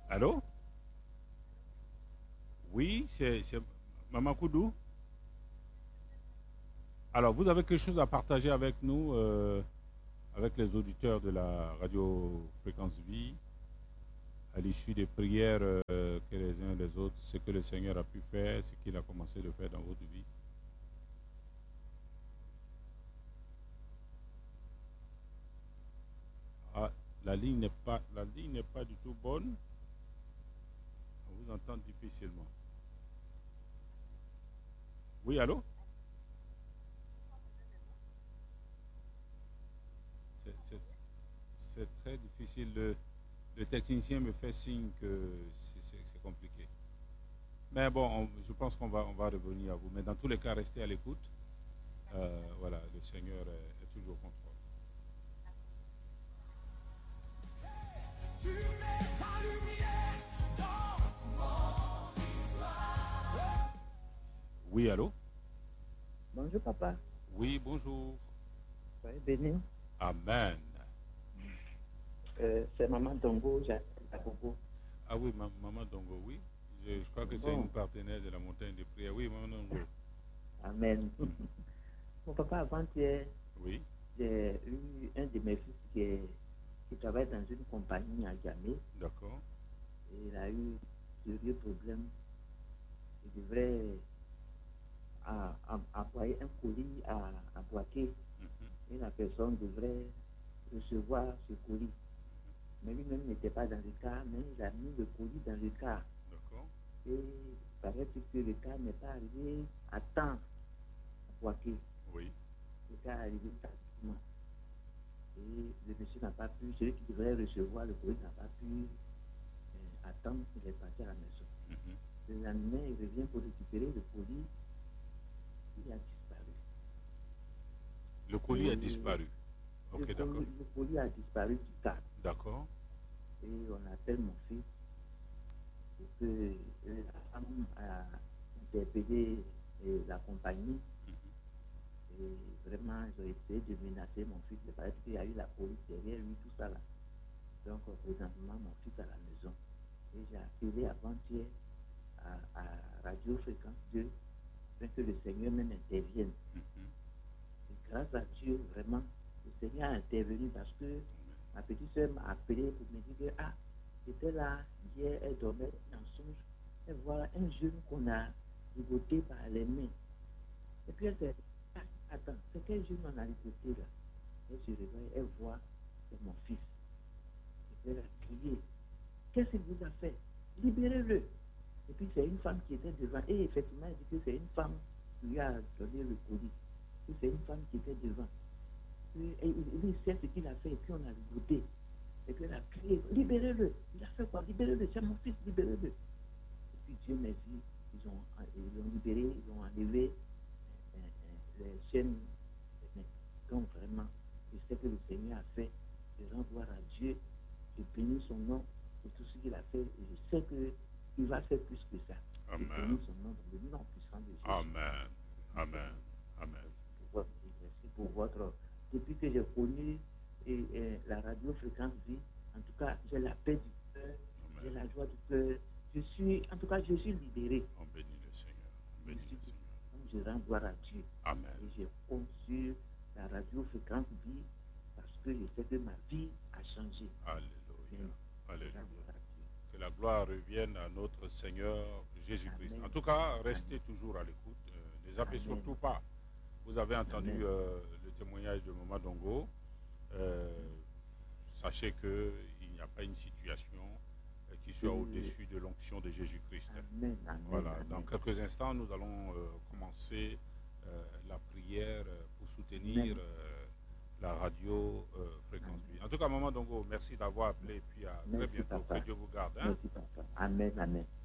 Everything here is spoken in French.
Allô? Oui, c'est Maman Koudou. Alors, vous avez quelque chose à partager avec nous, avec les auditeurs de la radio Fréquence Vie, à l'issue des prières que les uns et les autres, ce que le Seigneur a pu faire, ce qu'il a commencé de faire dans votre vie. Ah, la ligne n'est pas du tout bonne. On vous entend difficilement. Oui, allô? C'est c'est- c'est très difficile. Le technicien me fait signe que c'est compliqué. Mais bon, je pense qu'on va revenir à vous. Mais dans tous les cas, restez à l'écoute. Voilà, le Seigneur est toujours au contrôle. Tu mets ta lumière dans mon histoire. Oui, allô? Bonjour papa, Oui, bonjour. soyez béni. Amen. C'est Maman Dongo, j'appelle à Bobo. Ah oui, Maman Dongo, oui. Je crois que c'est Bon, une partenaire de la montagne de prière. Oui, Maman Dongo. Amen. Mon papa, avant-hier, Oui, j'ai eu un de mes fils qui travaille dans une compagnie à Gamé d'accord. et il a eu de sérieux problèmes. Il devrait envoyer un colis à Boaké Mhm. et la personne devrait recevoir ce colis. Mais lui-même n'était pas dans le car, mais il a mis le colis dans le car. D'accord. Et il paraît que le car n'est pas arrivé à temps à Poitiers. Oui. Le car est arrivé tardivement. Et le monsieur n'a pas pu, celui qui devrait recevoir le colis n'a pas pu attendre qu'il est parti à la maison. Mhm. Le lendemain, il revient pour récupérer le colis, il a disparu. Le colis a Et disparu. Ok, d'accord. le colis a disparu du car. D'accord. Et on appelle mon fils pour que la femme a interpellé la compagnie. Mhm. Et vraiment, ils ont essayé de menacer mon fils. Il paraît qu'il y a eu la police derrière lui, tout ça là. Donc, présentement, mon fils est à la maison. Et j'ai appelé avant-hier à Radio Fréquence 2 afin que le Seigneur même intervienne. Mhm. Et grâce à Dieu, vraiment, le Seigneur a intervenu parce que ma petite soeur m'a appelé pour me dire que, ah, j'étais là, hier, elle dormait en songe. Et voilà un jeune qu'on a ligoté par les mains. Et puis elle dit, ah, attends, c'est quel jeune on a ligoté là? Elle se réveille, elle voit, c'est mon fils. Et elle a crié, qu'est-ce qu'il vous a fait? Libérez-le. Et puis c'est une femme qui était devant. Et effectivement, elle dit que c'est une femme qui lui a donné le colis. Et c'est une femme qui était devant. Et il sait ce qu'il a fait et puis on a ligoté. Et puis elle a crié, libérez-le. Il a fait quoi? Libérez-le, c'est mon fils, libérez-le. Et puis Dieu merci, ils l'ont libéré, ils ont enlevé les chaînes. Donc vraiment, je sais que le Seigneur a fait, je rends gloire à Dieu, je bénis son nom pour tout ce qu'il a fait et je sais qu'il va faire plus que ça. Je Amen. bénis son nom dans le nom puissant de Jésus. Amen. Amen. Amen. Merci pour votre... Depuis que j'ai connu la radio Fréquence Vie, en tout cas, j'ai la paix du cœur, j'ai la joie du cœur. En tout cas, je suis libéré. On bénit le Seigneur. On bénit le Seigneur. Donc, je rends gloire à Dieu. Amen. Et je compte sur la radio Fréquence Vie parce que je sais que ma vie a changé. Alléluia. Alléluia. Gloire à Dieu. Que la gloire revienne à notre Seigneur Jésus-Christ. Amen. En tout cas, restez Amen. toujours à l'écoute. Ne zappez Amen. surtout pas. Vous avez entendu Amen. le témoignage de Maman Dongo. Sachez qu'il n'y a pas une situation qui soit au-dessus de l'onction de Jésus-Christ. Amen. Amen. Voilà. Amen. Dans quelques instants, nous allons commencer la prière pour soutenir Amen. la radio Fréquence Vie. En tout cas, Maman Dongo, merci d'avoir appelé et puis à très Merci, bientôt. papa. Que Dieu vous garde. Hein? Merci, papa. Amen. Amen.